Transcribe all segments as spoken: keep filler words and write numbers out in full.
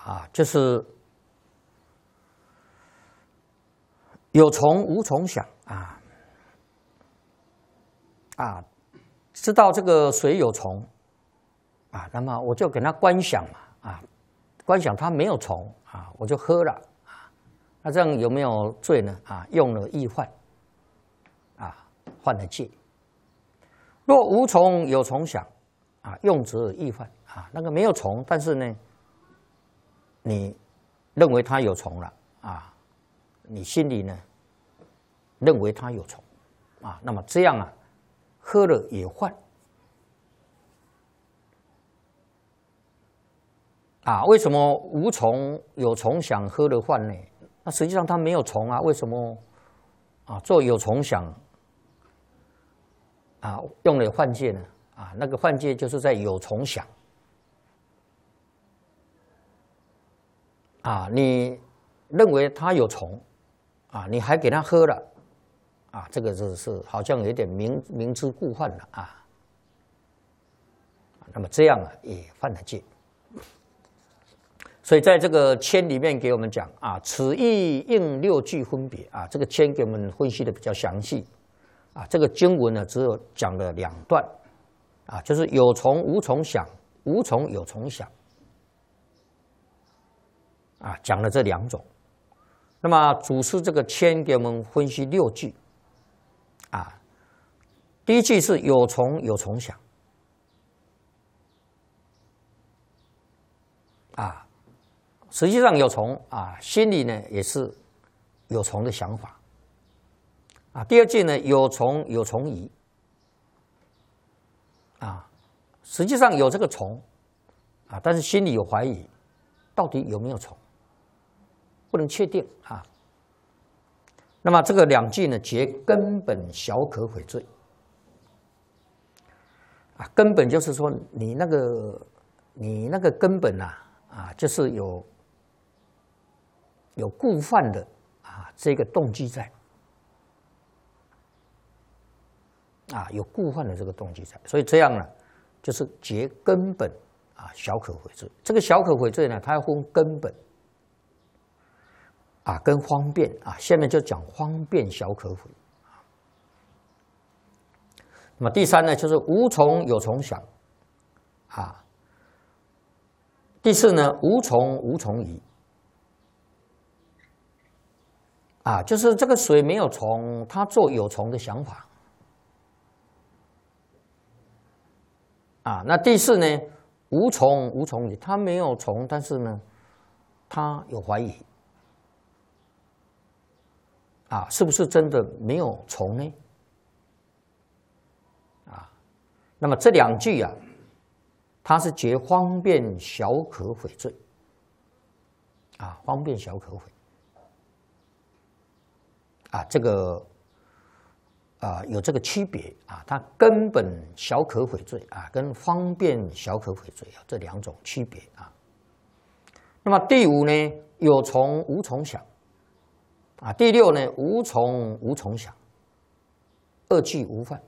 啊，就是有虫无虫想啊啊，知道这个水有虫啊，那么我就给它观想嘛啊，观想它没有虫啊，我就喝了啊，那这样有没有罪呢？啊，用了易犯啊，犯了戒。若无虫有虫想啊，用则易犯啊，那个没有虫，但是呢，你认为它有虫了啊，你心里呢认为它有虫啊，那么这样啊，喝了也犯啊。为什么无虫有虫想喝了犯呢？那实际上它没有虫啊，为什么啊做有虫想啊用了犯戒呢？啊，那个犯戒就是在有虫想啊，你认为它有虫啊，你还给它喝了啊，这个就是好像有点明明知故犯了啊。那么这样啊也犯了戒。所以在这个签里面给我们讲啊，此意应六句分别啊，这个签给我们分析的比较详细啊。这个经文呢只有讲了两段啊，就是有虫无虫想，无虫有虫想啊，讲了这两种。那么祖师这个签给我们分析六句啊，第一句是有虫有虫想啊，实际上有虫啊，心里呢也是有虫的想法啊。第二句呢有虫有虫疑啊，实际上有这个虫啊，但是心里有怀疑，到底有没有虫，不能确定啊。那么这个两句呢，结根本小可悔罪啊，根本就是说你那个你那个根本啊啊，就是有有故犯的啊这个动机在啊，有故犯的这个动机在，所以这样呢，就是结根本啊小可悔罪。这个小可悔罪呢，它要分根本啊跟方便啊，下面就讲方便小可悔。那么第三呢，就是无虫有虫想啊。第四呢，无虫无虫疑啊，就是这个水没有虫，它做有虫的想法啊。那第四呢，无虫无虫疑，它没有虫，但是呢，它有怀疑啊，是不是真的没有虫呢？啊，那么这两句啊，它是结方便小可悔罪啊，方便小可悔啊，这个啊有这个区别啊，它根本小可悔罪啊，跟方便小可悔罪啊这两种区别啊。那么第五呢，有虫无虫想啊，第六呢，无虫无虫想，二句无犯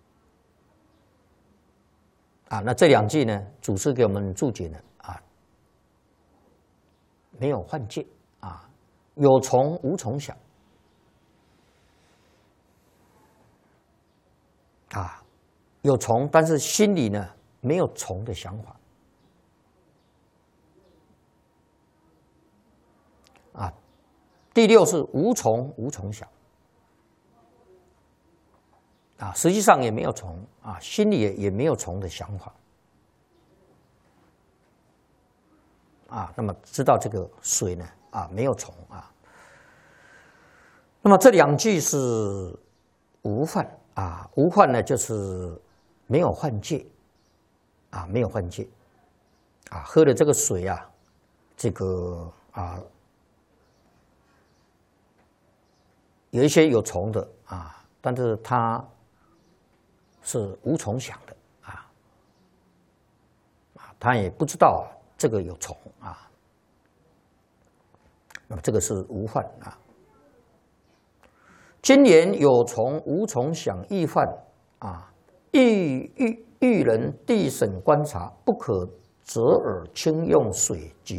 啊。那这两句呢，祖师给我们注解呢啊，没有犯戒啊，有虫无虫想啊，有虫，但是心里呢没有虫的想法啊。第六是无虫无虫想啊，实际上也没有虫啊，心里也也没有虫的想法啊。那么知道这个水呢啊没有虫啊。那么这两句是无犯啊，无犯呢就是没有犯戒啊，没有犯戒啊，喝的这个水啊，这个啊。有一些有虫的啊，但是它是无虫想的啊，啊，他也不知道这个有虫啊，那么这个是无犯啊。今言有虫无虫想易犯啊，欲欲欲人地审观察，不可择耳轻用水举。